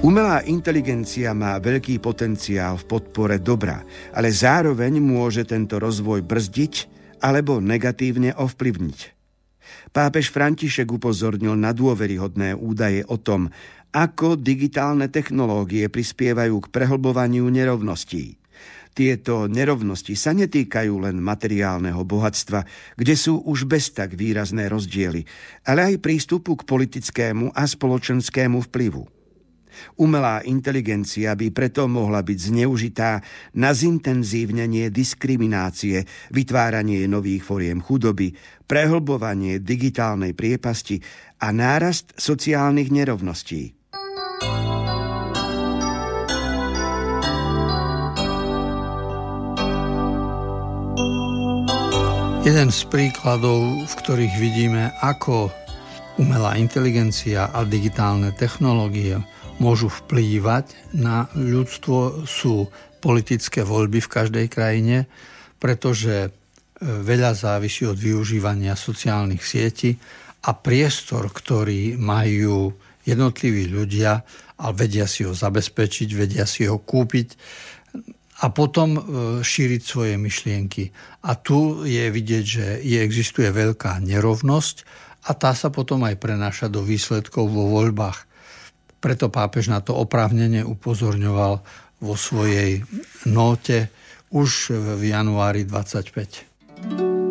Umelá inteligencia má veľký potenciál v podpore dobra, ale zároveň môže tento rozvoj brzdiť alebo negatívne ovplyvniť. Pápež František upozornil na dôveryhodné údaje o tom, ako digitálne technológie prispievajú k prehlbovaniu nerovností. Tieto nerovnosti sa netýkajú len materiálneho bohatstva, kde sú už bez tak výrazné rozdiely, ale aj prístupu k politickému a spoločenskému vplyvu. Umelá inteligencia by preto mohla byť zneužitá na zintenzívnenie diskriminácie, vytváranie nových foriem chudoby, prehlbovanie digitálnej priepasti a nárast sociálnych nerovností. Jeden z príkladov, v ktorých vidíme, ako umelá inteligencia a digitálne technológie môžu vplývať na ľudstvo, sú politické voľby v každej krajine, pretože veľa závisí od využívania sociálnych sietí a priestor, ktorý majú jednotliví ľudia a vedia si ho zabezpečiť, vedia si ho kúpiť a potom šíriť svoje myšlienky. A tu je vidieť, že existuje veľká nerovnosť a tá sa potom aj prenáša do výsledkov vo voľbách. Preto pápež na to oprávnene upozorňoval vo svojej nóte už v januári 25.